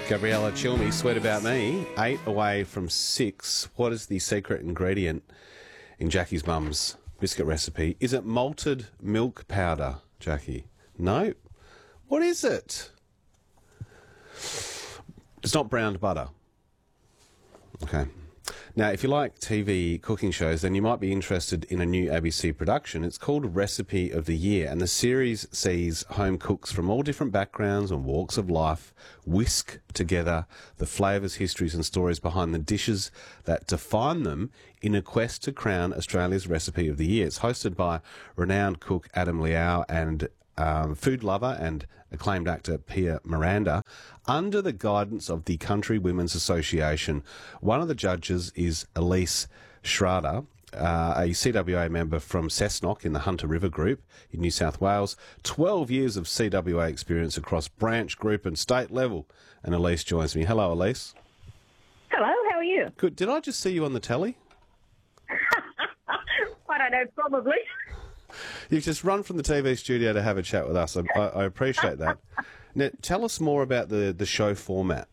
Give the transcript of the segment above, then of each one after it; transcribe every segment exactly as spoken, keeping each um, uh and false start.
Gabriella Chilmy, Sweat About Me, eight away from six. What is the secret ingredient in Jackie's mum's biscuit recipe? Is it malted milk powder, Jackie? No. What is it? It's not browned butter. Okay. Now, if you like T V cooking shows, then you might be interested in a new A B C production. It's called Recipe of the Year, and the series sees home cooks from all different backgrounds and walks of life whisk together the flavours, histories and stories behind the dishes that define them in a quest to crown Australia's Recipe of the Year. It's hosted by renowned cook Adam Liao and Um, food lover and acclaimed actor Pia Miranda, under the guidance of the Country Women's Association. One of the judges is Elise Schrader, uh, a C W A member from Cessnock in the Hunter River Group in New South Wales. twelve years of C W A experience across branch, group and state level. And Elise joins me. Hello, Elise. Hello, how are you? Good. Did I just see you on the telly? I don't know, probably. You've just run from the T V studio to have a chat with us. I, I, I appreciate that. Now, tell us more about the, the show format.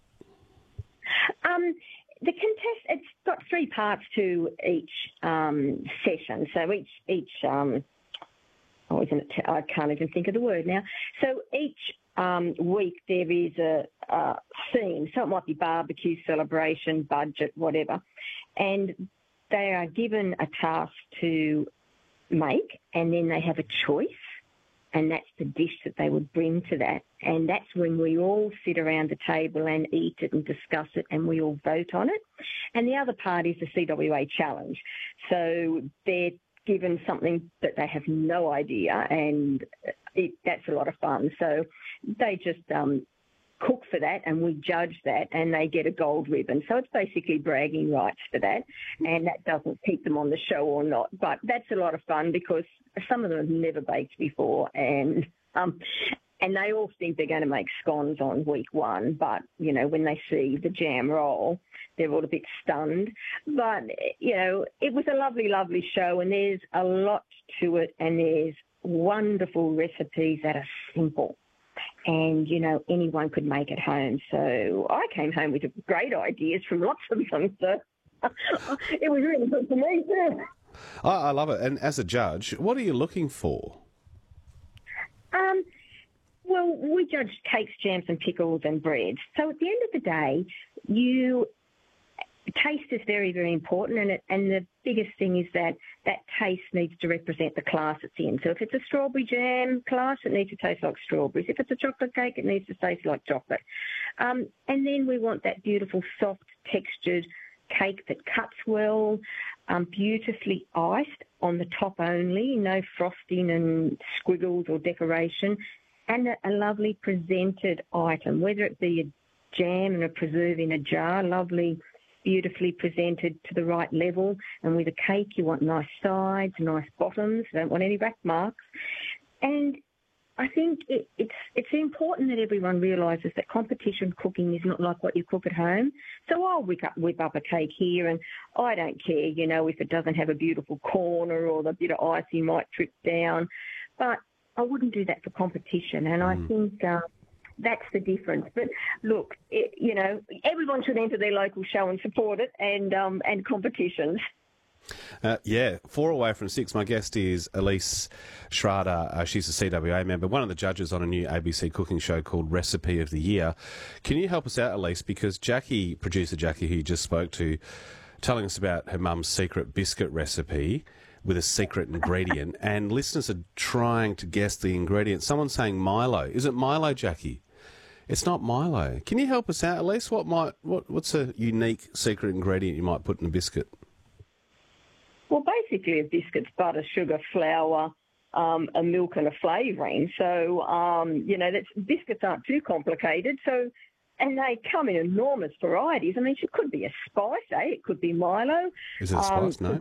Um, the contest, it's got three parts to each um, session. So each, each um, oh, isn't it, I can't even think of the word now. So each um, week there is a, a theme. So it might be barbecue, celebration, budget, whatever. And they are given a task to make, and then they have a choice, and that's the dish that they would bring to that. And that's when we all sit around the table and eat it and discuss it, and we all vote on it. And the other part is the C W A challenge. So they're given something that they have no idea, and it, that's a lot of fun. So they just um, cook for that, and we judge that, and they get a gold ribbon. So it's basically bragging rights for that, and that doesn't keep them on the show or not. But that's a lot of fun because some of them have never baked before, and um, and they all think they're going to make scones on week one. But, you know, when they see the jam roll, they're all a bit stunned. But, you know, it was a lovely, lovely show, and there's a lot to it, and there's wonderful recipes that are simple. And, you know, anyone could make it home. So I came home with great ideas from lots of them. So it was really good for me too. I, I love it. And as a judge, what are you looking for? Um, well, we judge cakes, jams and pickles and breads. So at the end of the day, you... taste is very, very important, and it, and the biggest thing is that that taste needs to represent the class it's in. So if it's a strawberry jam class, it needs to taste like strawberries. If it's a chocolate cake, it needs to taste like chocolate. Um, and then we want that beautiful, soft, textured cake that cuts well, um, beautifully iced on the top only, no frosting and squiggles or decoration, and a, a lovely presented item, whether it be a jam and a preserve in a jar, lovely, beautifully presented to the right level. And with a cake, you want nice sides, nice bottoms, you don't want any rack marks. And I think it, it's it's important that everyone realises that competition cooking is not like what you cook at home. So I'll whip up, whip up a cake here, and I don't care, you know, if it doesn't have a beautiful corner or the bit of icing might drip down. But I wouldn't do that for competition. And I mm. think... Uh, That's the difference. But look, it, you know, everyone should enter their local show and support it, and um, and competitions. Uh, yeah, four away from six. My guest is Elise Schrader. Uh, she's a C W A member, one of the judges on a new A B C cooking show called Recipe of the Year. Can you help us out, Elise? Because Jackie, producer Jackie, who you just spoke to, telling us about her mum's secret biscuit recipe with a secret ingredient, and listeners are trying to guess the ingredient. Someone's saying Milo. Is it Milo, Jackie? It's not Milo. Can you help us out, Elise? What might what what's a unique secret ingredient you might put in a biscuit? Well, basically, a biscuit's butter, sugar, flour, um, a milk, and a flavouring. So, um, you know, that's, biscuits aren't too complicated. So, and they come in enormous varieties. I mean, it could be a spice, eh? It could be Milo. Is it a spice? Um, no.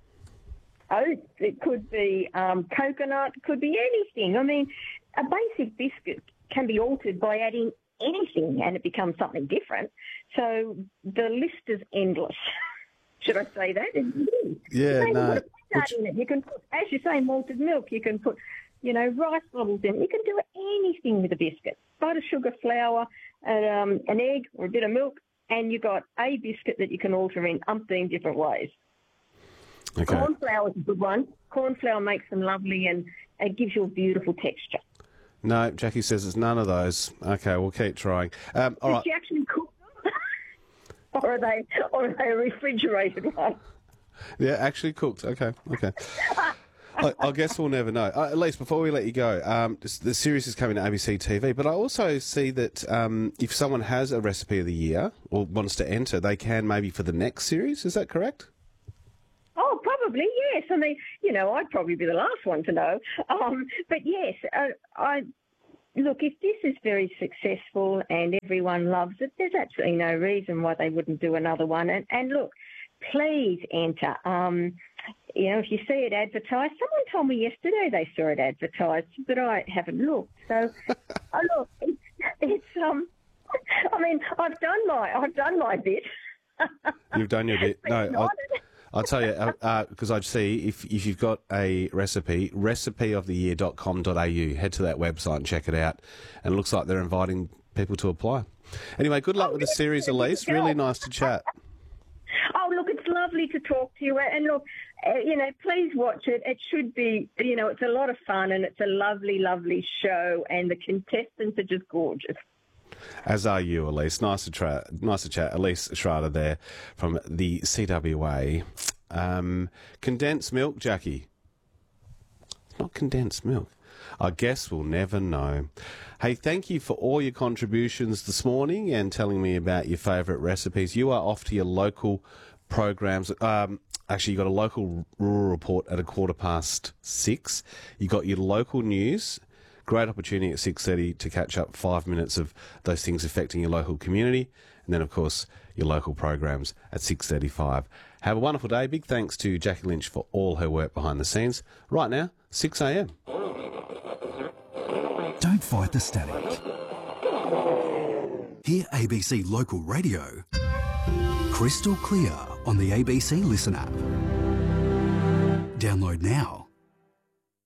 Oats, it could be um, coconut, it could be anything. I mean, a basic biscuit can be altered by adding anything and it becomes something different. So the list is endless. Should I say that? It is. Yeah, you no. Which... in it. You can put, as you say, malted milk. You can put, you know, rice bubbles in it. You can do anything with a biscuit. Butter, sugar, flour, and, um, an egg or a bit of milk, and you got a biscuit that you can alter in umpteen different ways. Okay. Corn flour is a good one. Corn flour makes them lovely and it gives you a beautiful texture. No, Jackie says it's none of those. Okay, we'll keep trying. Um, all Did right. you actually cook them? or are they or are they a refrigerated one? Yeah, actually cooked. Okay, okay. I, I guess we'll never know. Uh, at least before we let you go, um, this, the series is coming to A B C T V, but I also see that um, if someone has a recipe of the year or wants to enter, they can maybe for the next series. Is that correct? Oh, probably, yes. I mean, you know, I'd probably be the last one to know. Um, but yes, uh, I look, if this is very successful and everyone loves it, there's absolutely no reason why they wouldn't do another one. And, and look, please enter. Um, you know, if you see it advertised, someone told me yesterday they saw it advertised, but I haven't looked. So, oh, look, it's, it's um, I mean, I've done my, I've done my bit. You've done your bit. No, Not I, I'll tell you, because uh, uh, I'd see if, if you've got a recipe, recipe of the year dot com dot a u. Head to that website and check it out. And it looks like they're inviting people to apply. Anyway, good luck Oh, with the yes, series, Elise. Really nice to chat. Oh, look, it's lovely to talk to you. And look, uh, you know, please watch it. It should be, you know, it's a lot of fun and it's a lovely, lovely show. And the contestants are just gorgeous. As are you, Elise. Nice to, tra- nice to chat. Elise Schrader there from the C W A. Um, condensed milk, Jackie. It's not condensed milk. I guess we'll never know. Hey, thank you for all your contributions this morning and telling me about your favourite recipes. You are off to your local programs. Um, actually, you got a local rural report at a quarter past six. You got your local news. Great opportunity at six thirty to catch up five minutes of those things affecting your local community. And then, of course, your local programs at six thirty-five. Have a wonderful day. Big thanks to Jackie Lynch for all her work behind the scenes. Right now, six a m. Don't fight the static. Hear A B C Local Radio crystal clear on the A B C Listen app. Download now.